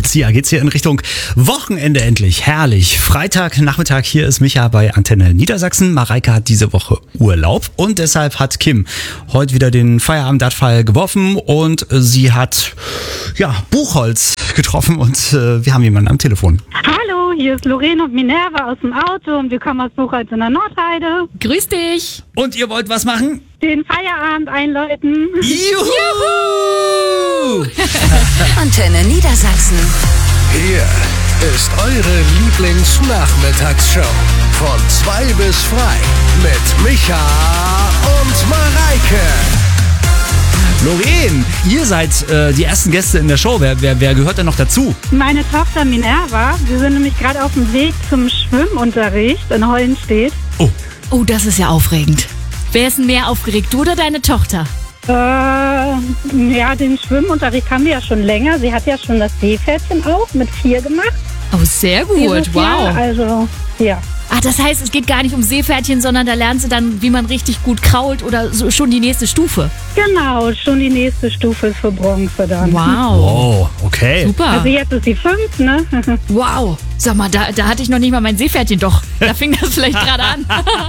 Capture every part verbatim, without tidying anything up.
Ja, geht's hier in Richtung Wochenende endlich. Herrlich. Freitagnachmittag, hier ist Micha bei Antenne Niedersachsen. Mareike hat diese Woche Urlaub und deshalb hat Kim heute wieder den Feierabend-Abfall geworfen und sie hat, ja, Buchholz getroffen und äh, wir haben jemanden am Telefon. Hallo, hier ist Lorena und Minerva aus dem Auto und wir kommen aus Buchholz in der Nordheide. Grüß dich. Und ihr wollt was machen? Den Feierabend einläuten. Juhu! Juhu! Antenne Niedersachsen. Hier ist eure Lieblingsnachmittagsshow. Von zwei bis frei mit Micha und Mareike. Lorraine, ihr seid äh, die ersten Gäste in der Show. Wer, wer, wer gehört denn noch dazu? Meine Tochter Minerva, wir sind nämlich gerade auf dem Weg zum Schwimmunterricht in Hollenstedt. Oh. Oh, das ist ja aufregend. Wer ist denn mehr aufgeregt, du oder deine Tochter? Äh, ja, den Schwimmunterricht haben wir ja schon länger. Sie hat ja schon das Seepferdchen auch mit vier gemacht. Oh, sehr gut, dieses wow. Jahr. Also, ja. Ah, das heißt, es geht gar nicht um Seepferdchen, sondern da lernen sie dann, wie man richtig gut krault oder so, schon die nächste Stufe. Genau, schon die nächste Stufe ist für Bronze dann. Wow. Oh, okay. Super. Also jetzt ist sie fünf, ne? Wow. Sag mal, da, da hatte ich noch nicht mal mein Seepferdchen. Doch, da fing das vielleicht gerade an.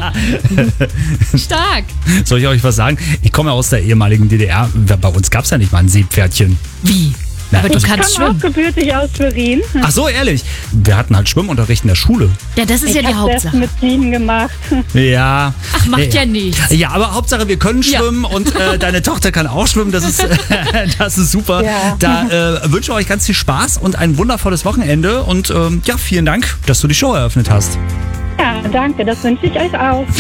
Stark. Soll ich euch was sagen? Ich komme ja aus der ehemaligen D D R. Bei uns gab es ja nicht mal ein Seepferdchen. Wie? Na, Aber du Ich kannst komme auch schwimmen. gebürtig aus Schwerin. Ach so, ehrlich. Wir hatten halt Schwimmunterricht in der Schule. Ja, das ist Ich ja die habe das Hauptsache. mit sieben gemacht. Ja. Ach, macht ja. ja nichts. Ja, aber Hauptsache, wir können Ja. schwimmen und äh, deine Tochter kann auch schwimmen. Das ist, das ist super. Ja. Da äh, wünsche ich euch ganz viel Spaß und ein wundervolles Wochenende. Und ähm, ja, vielen Dank, dass du die Show eröffnet hast. Ja, danke, das wünsche ich euch auch.